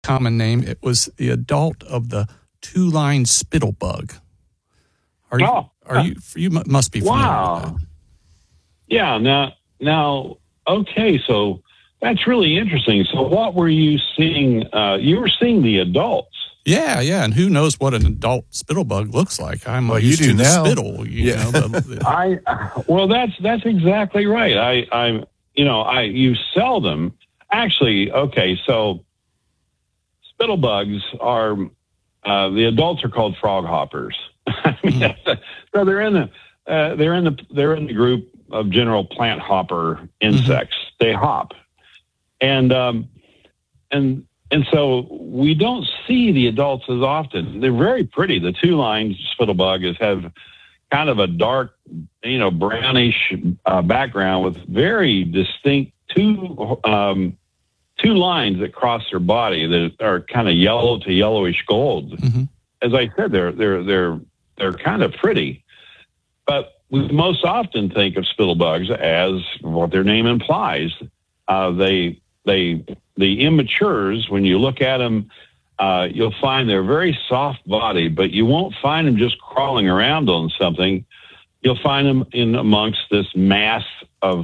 common name. It was the adult of the two-line spittlebug. You must be familiar with that. Yeah. Now, okay. So that's really interesting. So what were you seeing? You were seeing the adults. Yeah, and who knows what an adult spittlebug looks like? I'm used to the spittle. Well, that's exactly right. You seldom actually. Okay, so spittlebugs are the adults are called frog hoppers. So they're in the group of general plant hopper insects. Mm-hmm. They hop, and so we don't see the adults as often. They're very pretty. The two-line spittlebug have kind of a dark, brownish background with very distinct two lines that cross their body that are kind of yellow to yellowish gold. Mm-hmm. As I said, they're kind of pretty, but we most often think of spittlebugs as what their name implies. The immatures, when you look at them, you'll find they're very soft body, but you won't find them just crawling around on something. You'll find them in amongst this mass of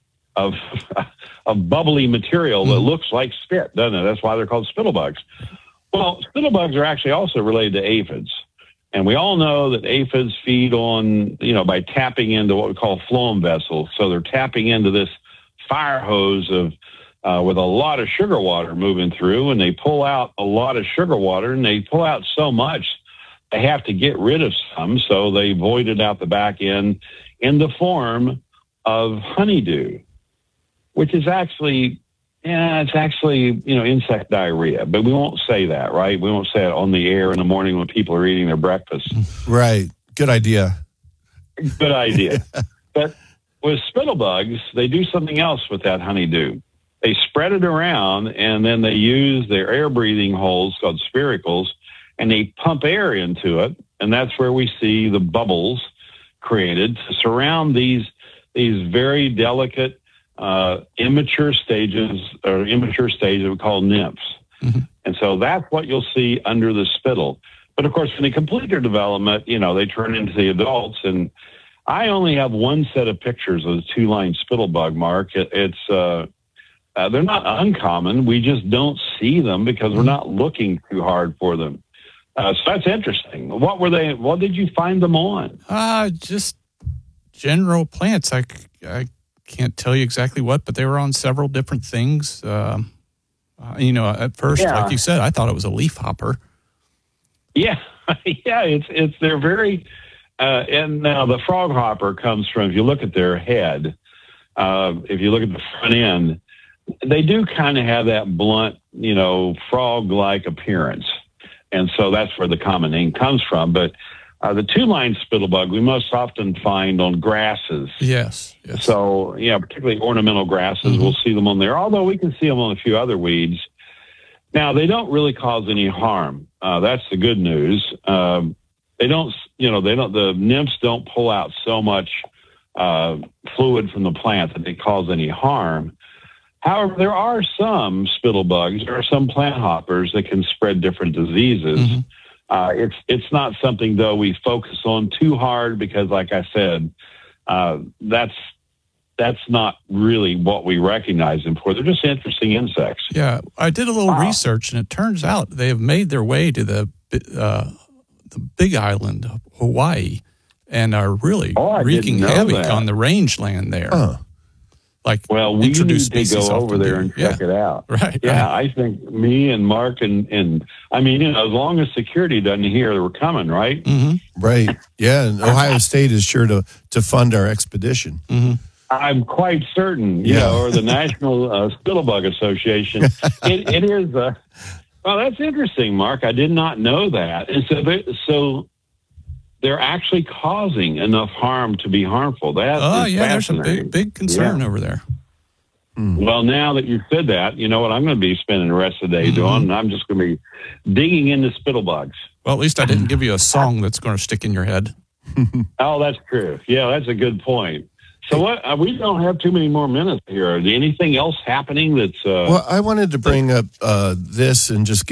bubbly material that looks like spit, doesn't it? That's why they're called spittlebugs. Well, spittlebugs are actually also related to aphids. And we all know that aphids feed on, by tapping into what we call phloem vessels. So they're tapping into this fire hose with a lot of sugar water moving through, and they pull out a lot of sugar water, and they pull out so much they have to get rid of some, so they void it out the back end in the form of honeydew, which is actually, insect diarrhea, but we won't say that, right? We won't say it on the air in the morning when people are eating their breakfast. Right. Good idea. Good idea. But with spittlebugs, they do something else with that honeydew. They spread it around, and then they use their air-breathing holes called spiracles, and they pump air into it, and that's where we see the bubbles created to surround these very delicate immature stages we call nymphs. Mm-hmm. And so that's what you'll see under the spittle. But of course, when they complete their development, they turn into the adults. And I only have one set of pictures of the two-line spittlebug, Mark. They're not uncommon. We just don't see them because we're not looking too hard for them. So that's interesting. What were they? What did you find them on? Just general plants. I can't tell you exactly what, but they were on several different things. At first, like you said, I thought it was a leaf hopper. Yeah, they're very. And now the frog hopper comes from, if you look at their head, if you look at the front end, they do kind of have that blunt, frog-like appearance. And so that's where the common name comes from. But the two-line spittlebug we most often find on grasses. Yes. So, particularly ornamental grasses, we'll see them on there, although we can see them on a few other weeds. Now, they don't really cause any harm. That's the good news. The nymphs don't pull out so much fluid from the plant that they cause any harm. However, there are some spittlebugs, there are some plant hoppers that can spread different diseases. Mm-hmm. It's not something, though, we focus on too hard because, like I said, that's not really what we recognize them for. They're just interesting insects. Yeah, I did a little research, and it turns out they have made their way to the Big Island, Hawaii, and are really wreaking havoc on the rangeland there. We need to go over there and check it out. Right. Yeah, I think me and Mark and as long as security doesn't hear we're coming, right? Mm-hmm. Right. Yeah, and Ohio State is sure to fund our expedition. Mm-hmm. I'm quite certain, or the National Spittlebug Association. It is. Well, that's interesting, Mark. I did not know that. And so they're actually causing enough harm to be harmful. There's a big concern over there. Well, now that you've said that, you know what I'm going to be spending the rest of the day doing? I'm just going to be digging into spittlebugs. Well, at least I didn't give you a song that's going to stick in your head. Oh, that's true. Yeah, that's a good point. So what? We don't have too many more minutes here. Anything else happening that's? Well, I wanted to bring up this and just